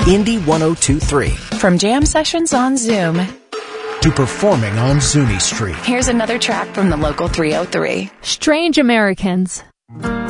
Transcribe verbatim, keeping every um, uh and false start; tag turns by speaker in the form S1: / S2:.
S1: Indy one oh two point three.
S2: From jam sessions on Zoom
S1: to performing on Zuni Street.
S2: Here's another track from the local three oh three.
S3: Strange Americans.